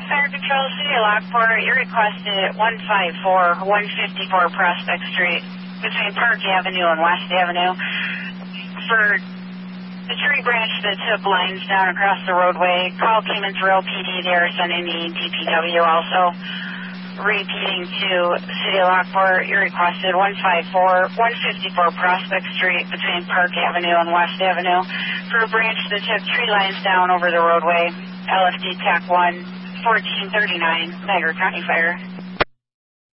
Fire Control, City of Lockport, you requested 154 Prospect Street between Park Avenue and West Avenue for the tree branch that took lines down across the roadway. Call came in through LPD. They are sending the DPW also. Repeating to City of Lockport, you requested 154 Prospect Street between Park Avenue and West Avenue for a branch that took tree lines down over the roadway. LFD Tech 1, 1439, Niagara County Fire.